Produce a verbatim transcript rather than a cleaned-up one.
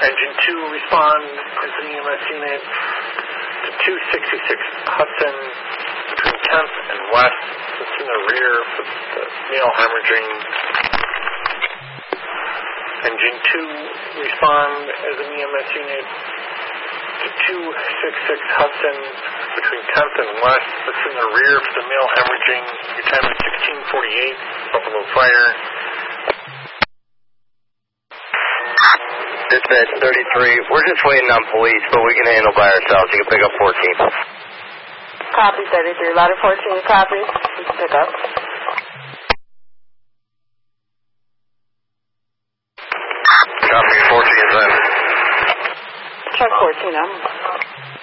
Engine two, respond as an E M S unit to two sixty-six Hudson between tenth and West. It's in the rear for the male hemorrhaging. Engine two, respond as an E M S unit to two sixty-six Hudson between tenth and West. It's in the rear for the male hemorrhaging. Your time is sixteen forty-eight, Buffalo Fire. Dispatch thirty-three, we're just waiting on police, but we can handle by ourselves. You can pick up fourteen. Copy, thirty-three. Ladder fourteen, copy. You can pick up. Copy, fourteen is in. Truck fourteen, I'm